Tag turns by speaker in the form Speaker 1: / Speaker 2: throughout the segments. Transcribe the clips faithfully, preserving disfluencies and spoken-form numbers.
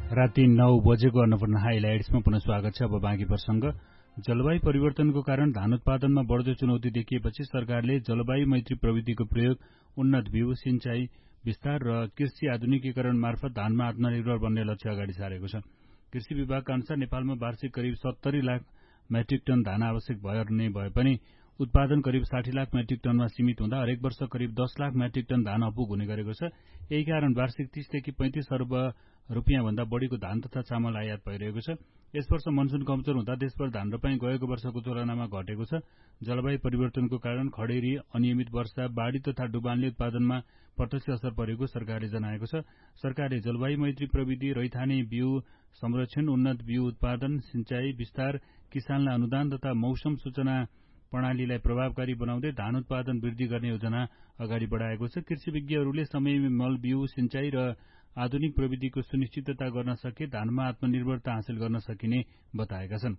Speaker 1: राति नौ बजेको अन्नपूर्ण हाइलाइट्समा पुनः स्वागत छ। अब बाँकी प्रसंग। जलवायु परिवर्तनको कारण धान उत्पादनमा बढ्दो चुनौती देखिएपछि सरकारले जलवायु मैत्री प्रविधिको प्रयोग, उन्नत बिउ, सिंचाई विस्तार र कृषि आधुनिकीकरण मार्फत धानमा आत्मनिर्भर बन्ने लक्ष्य अगाडि सारेको छ। कृषि विभागका अनुसार नेपालमा वार्षिक करिब सत्तरी लाख मेट्रिक टन धान आवश्यक पर्ने भए पनि उत्पादन करिब साठी लाख मेट्रिक टनमा सीमित हुँदा हरेक वर्ष करिब दस लाख मेट्रिक टन धान अपुग हुने गरेको छ। यही कारण वार्षिक तीसदेखि पैंतिस अर्ब रुपियाँ भन्दा बढ़ीको धान तथा चामल आयात भइरहेको छ। यस वर्ष मनसुन कमजोर हुँदा देशभर धान रोपाई गएको वर्षको तुलनामा घटेको छ। जलवायु परिवर्तनको कारण खडेरी, अनियमित वर्षा, बाढ़ी तथा डुबानले उत्पादनमा प्रत्यक्ष असर परेको सरकारले जनाएको छ। सरकारले जलवायु मैत्री प्रविधि, रैथाने बिउ संरक्षण, उन्नत बिउ उत्पादन, सिंचाई विस्तार, किसानलाई अनुदान तथा मौसम सूचना प्रणालीलाई प्रभावकारी बनाउँदै धान उत्पादन वृद्धि गर्ने योजना अगाडि बढाएको छ। कृषि विज्ञहरूले समयमै मल बिउ, सिंचाई र आधुनिक प्रविधिको सुनिश्चितता गर्न सके धानमा आत्मनिर्भरता हासिल गर्न सकिने बताएका छन्।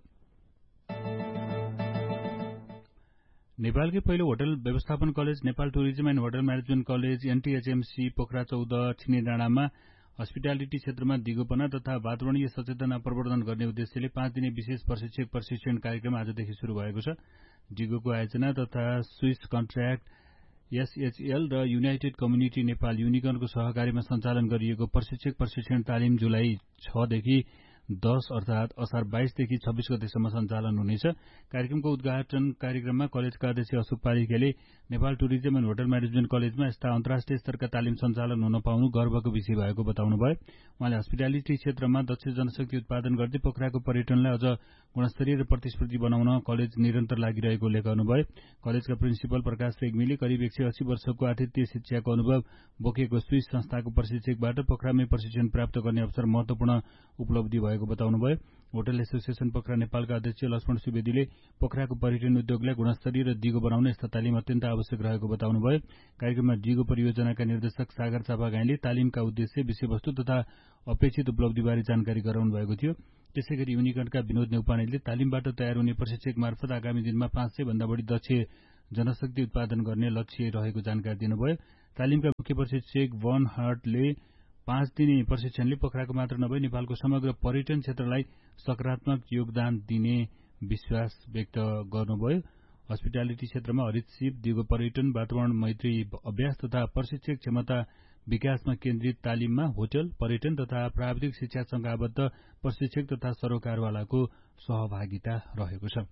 Speaker 1: नेपालकै पहिलो होटल व्यवस्थापन college Nepal tourism and hotel management college एनटीएचएमसी Pokhara चौध छिने डाँडामा हस्पिटालिटी क्षेत्रमा दिगोपना तथा वातावरणीय सचेतना प्रवर्धन गर्ने उद्देश्यले पाँच दिने विशेष प्रशिक्षक प्रशिक्षण कार्यक्रम आजदेखि शुरू भएको छ। डिगोको आयोजना तथा स्विस कन्ट्र्याक्ट एसएचएल र युनाइटेड कम्युनिटी नेपाल युनिकनको सहकारीमा सञ्चालन गरिएको प्रशिक्षक प्रशिक्षण तालिम जुलाई छ देखि दस अर्थात असार बाइसदेखि छब्बीस गतेसम्म सञ्चालन हुनेछ। कार्यक्रमको उद्घाटन कार्यक्रममा कलेजका अध्यक्ष Ashok पालिकेले Nepal tourism and hotel management कलेजमा यस्ता अन्तर्राष्ट्रिय स्तरका तालिम सञ्चालन हुन पाउनु गर्वको विषय भएको बताउनुभयो। उहाँले हस्पिटालिटी क्षेत्रमा दक्ष जनशक्ति उत्पादन गर्दै पोखराको पर्यटनलाई अझ गुणस्तरीय र प्रतिस्पर्धी बनाउन कलेज निरन्तर लागिरहेको उल्लेख गर्नुभयो। कलेजका प्रिन्सिपल प्रकाश रेग्मीले करिब एक सय अस्सी वर्षको आतिथ्य शिक्षाको अनुभव बोकेको स्विस संस्थाको प्रशिक्षकबाट पोखरामै प्रशिक्षण प्राप्त गर्ने अवसर महत्वपूर्ण उपलब्धि भएको बताउनुभयो। होटल एसोसिएसन पोखरा नेपालका अध्यक्ष लक्ष्मण सुवेदीले पोखराको पर्यटन उद्योगलाई गुणस्तरीय र दिगो बनाउन यस्ता तालिम अत्यन्त आवश्यक रहेको बताउनुभयो। कार्यक्रममा दिगो परियोजनाका निर्देशक सागर चापागाईले तालिमका उद्देश्य, विषयवस्तु तथा अपेक्षित उपलब्धिबारे जानकारी गराउनु भएको थियो। त्यसैगरी युनिकनका विनोद नेउपानेले तालिमबाट तयार हुने प्रशिक्षक मार्फत आगामी दिनमा पाँच सय भन्दा बढ़ी दक्ष जनशक्ति उत्पादन गर्ने लक्ष्य रहेको जानकारी दिनुभयो। तालिमका मुख्य प्रशिक्षक वन हार्टले पाँच दिने प्रशिक्षणले पोखराको मात्र नभई नेपालको समग्र पर्यटन क्षेत्रलाई सकारात्मक योगदान दिने विश्वास व्यक्त गर्नुभयो। हस्पिटालिटी क्षेत्रमा हरित सिप, दिगो पर्यटन, वातावरण मैत्री अभ्यास तथा प्रशिक्षक क्षमता विकासमा केन्द्रित तालिममा होटल, पर्यटन तथा प्राविधिक शिक्षासँग आबद्ध प्रशिक्षक तथा सरोकारवालाको सहभागिता रहेको छ।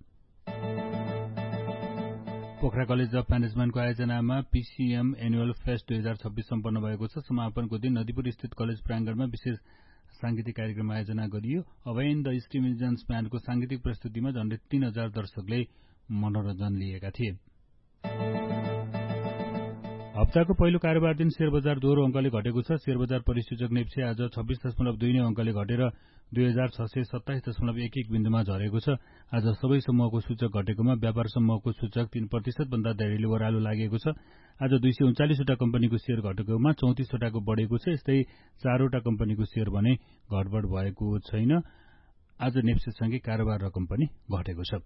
Speaker 1: Pokhara college of म्यानेजमेन्टको आयोजनामा PCM annual fest दुई हजार छब्बीस सम्पन्न भएको छ। समापनको दिन नदीपुर स्थित कलेज प्राङ्गणमा विशेष सांगीतिक कार्यक्रम आयोजना गरियो। अभयन द स्टिमिजन्स ब्यान्डको सांगीतिक प्रस्तुतिमा झण्डै तीन हजार दर्शकले मनोरञ्जन लिएका थिए। हप्ताको पहिलो कारोबार दिन शेयर बजार दोहोरो अंकले घटेको छ। शेयर बजार परिसूचक नेप्से आज छब्बीस दशमलव दुई नै अंकले घटेर दुई हजार छ सय सत्ताइस दशमलव एक एक बिन्दुमा झरेको छ। आज सबै समूहको सूचक घटेकोमा व्यापार समूहको सूचक तीन प्रतिशत भन्दा धेरैले ओह्रालो लागेको छ। आज दुई सय उन्चालिसवटा कम्पनीको शेयर घटेकोमा चौतिसवटाको बढ़ेको छ। यस्तै चारवटा कम्पनीको शेयर भने घटबढ भएको छैन। आज नेप्सेसँगै कारोबार रकम पनि घटेको छ।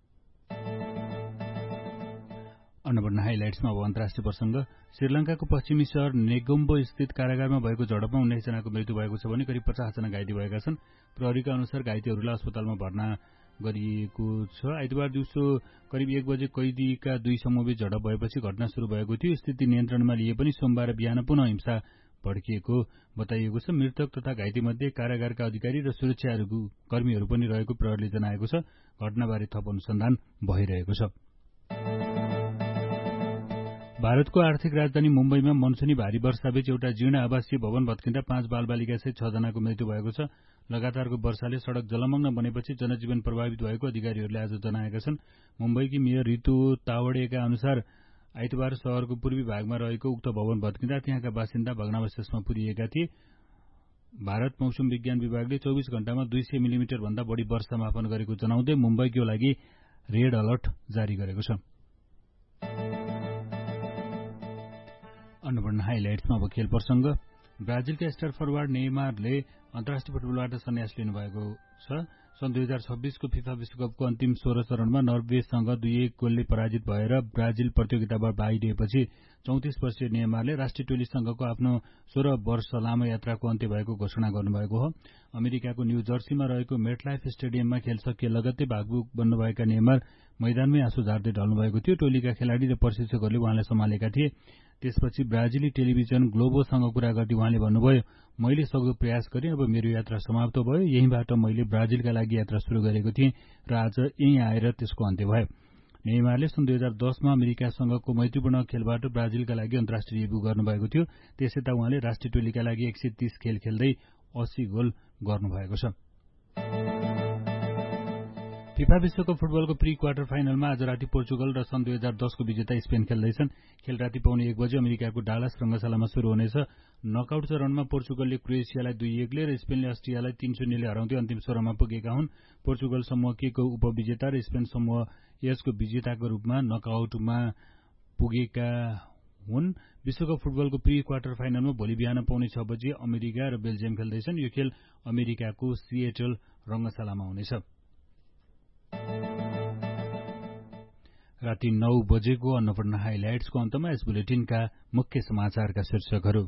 Speaker 1: अन्नपूर्ण हाइलाइट्समा अब अन्तर्राष्ट्रिय प्रसंग। श्रीलंकाको पश्चिमी शहर नेगोम्बो स्थित कारागारमा भएको झडपमा उन्नाइस जनाको मृत्यु भएको छ भने करिब पचास जना घाइते भएका छन्। प्रहरीका अनुसार घाइतेहरूलाई अस्पतालमा भर्ना गरिएको छ। आइतबार दिउँसो करिब एक बजे कैदीका दुई समूहबीच झडप भएपछि घटना शुरू भएको थियो। स्थिति नियन्त्रणमा लिए पनि सोमबार बिहान पुनः हिंसा भड्किएको बताइएको छ। मृतक तथा घाइतेमध्ये कारागारका अधिकारी र सुरक्षा कर्मीहरू पनि रहेको प्रहरीले जनाएको छ। घटनाबारे थप अनुसन्धान भइरहेको छ। भारतको आर्थिक राजधानी मुम्बईमा मनसुनी भारी वर्षाबीच एउटा जीर्ण आवासीय भवन भत्किँदा पाँच बालबालिका सहित छ जनाको मृत्यु भएको छ। लगातारको वर्षाले सड़क जलमग्न बनेपछि जनजीवन प्रभावित भएको अधिकारीहरूले आज जनाएका छन्। मुम्बईकी मेयर रितु तावडेका अनुसार आइतबार शहरको पूर्वी भागमा रहेको उक्त भवन भत्किँदा त्यहाँका बासिन्दा भग्नावशेषमा पुरिएका थिए। भारत मौसम विज्ञान विभागले चौबीस घण्टामा दुई सय मिलिमिटर भन्दा बढ़ी वर्षा मापन गरेको जनाउँदै मुम्बईको लागि रेड अलर्ट जारी गरेको छ। अन्नपूर्ण हाइलाइट्समा अब खेल प्रसंग। ब्राजिलका स्टार फरवार्ड नेइमारले अन्तर्राष्ट्रिय फुटबलबाट सन्यास लिनुभएको छ। सन् दुई हजार छब्बीसको फिफा विश्वकपको अन्तिम सोह्र चरणमा नर्वेसँग दुई एक गोलले पराजित भएर ब्राजिल प्रतियोगिताबाट बाहिरिएपछि चौतिस वर्षीय नेयमारले राष्ट्रिय टोलीसँगको आफ्नो सोह्र वर्ष लामो यात्राको अन्त्य भएको घोषणा गर्नुभएको हो। अमेरिकाको न्यू जर्सीमा रहेको मेटलाइफ स्टेडियममा खेल सकिए लगत्तै भागभुक बन्नुभएका नेयमार मैदानमै आँसु झार्दै ढल्नुभएको थियो। टोलीका खेलाड़ी र प्रशिक्षकहरूले उहाँलाई सम्हालेका थिए। त्यसपछि ब्राजिली टेलिभिजन ग्लोबोसँग कुरा गर्दै उहाँले भन्नुभयो, मैले सक्दो प्रयास गरेँ, अब मेरो यात्रा समाप्त भयो। यहीँबाट मैले ब्राजिलका लागि यात्रा शुरू गरेको थिएँ र आज यहीँ आएर त्यसको अन्त्य भयो। नेयमारले सन् दुई हजार दसमा अमेरिकासँगको मैत्रीपूर्ण खेलबाट ब्राजिलका लागि अन्तर्राष्ट्रिय डेब्यू गर्नुभएको थियो। त्यसयता उहाँले राष्ट्रिय टोलीका लागि एक सय तीस खेल खेल्दै अस्सी गोल गर्नुभएको छ। फिफा विश्वकप फुटबलको प्री क्वार्टर फाइनलमा आज राति पोर्चुगल र सन् दुई हजार दसको विजेता स्पेन खेल्दैछन्। खेल राति पाउने एक बजे अमेरिकाको डालास रंगशालामा शुरू हुनेछ। नकआउट चरणमा पोर्चुगलले क्रोएसियालाई दुई एकले र स्पेनले अस्ट्रियालाई तीन शून्यले हराउँदै अन्तिम सोह्रमा पुगेका हुन्। पोर्चुगल समूह के को उपविजेता र स्पेन समूह यसको विजेताको रूपमा नकआउटमा पुगेका हुन्। विश्वकप फुटबलको प्री क्वार्टर फाइनलमा भोलि बिहान पाउने छ बजे अमेरिका र बेल्जियम खेल्दैछन्। यो खेल अमेरिकाको सिएटल रंगशालामा हुनेछ। राति नौ बजेको अन्नपूर्ण हाइलाइट्सको अन्तमा यस बुलेटिनका मुख्य समाचारका शीर्षकहरू।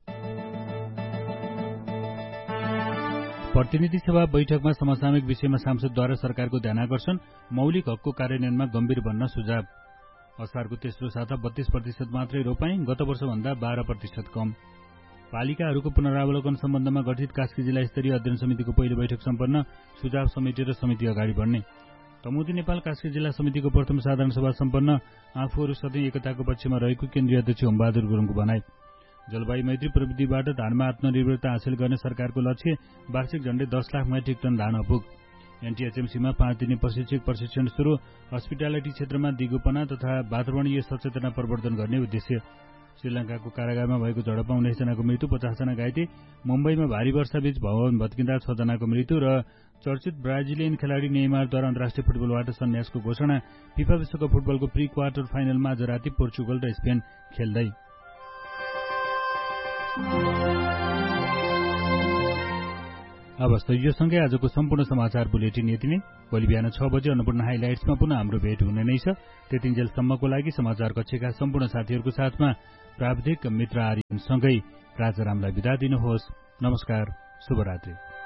Speaker 1: प्रतिनिधि सभा बैठकमा समसामयिक विषयमा सांसदद्वारा सरकारको ध्यानाकर्षण, मौलिक हकको कार्यान्वयनमा गम्भीर बन्न सुझाव। असारको तेस्रो साता बत्तीस प्रतिशत मात्रै रोपाई, गत वर्षभन्दा बाह्र प्रतिशत कम। पालिकाहरूको पुनरावलोकन सम्बन्धमा गठित कास्की जिल्ला स्तरीय अध्ययन समितिको पहिलो बैठक सम्पन्न, सुझाव समेटेर समिति अगाडि बढ्ने। तमुदी नेपाल कास्की जिल्ला समितिको प्रथम साधारण सभा सम्पन्न, आफूहरू सधैँ एकताको पक्षमा रहेको केन्द्रीय अध्यक्ष होमबहादुर गुरुङको भनाई। जलवायु मैत्री प्रविधिबाट धानमा आत्मनिर्भरता हासिल गर्ने सरकारको लक्ष्य, वार्षिक झण्डै दस लाख मेट्रिक टन धान अपुग। एनटीएचएमसीमा पाँच दिने प्रशिक्षण प्रशिक्षण शुरू, हस्पिटालिटी क्षेत्रमा दिगोपना तथा वातावरणीय सचेतना प्रवर्धन गर्ने उद्देश्य। श्रीलंकाको कारागारमा भएको झडपमा उन्नाइस जनाको मृत्यु, पचास जना घाइते। मुम्बईमा भारी वर्षाबीच भवन भत्किँदा छ जनाको मृत्यु र चर्चित ब्राजिलियन खेलाड़ी नेयमारद्वारा अन्तर्राष्ट्रिय फुटबलबाट सन्यासको घोषणा। फिफा विश्वकप फुटबलको प्री क्वार्टर फाइनलमा आज राति पोर्चुगल र स्पेन खेल्दै। अवस्था यो सँगै आजको सम्पूर्ण समाचार बुलेटिन यति नै। भोलि बिहान छ बजे अन्नपूर्ण हाइलाइट्समा पुनः हाम्रो भेट हुने नै छ। त्यतिन्जेलसम्मको लागि समाचार कक्षका सम्पूर्ण साथीहरूको साथमा प्राविधिक मित्र आर्यनसँगै राजारामलाई बिदा दिनुहोस्। नमस्कार, शुभरात्रि।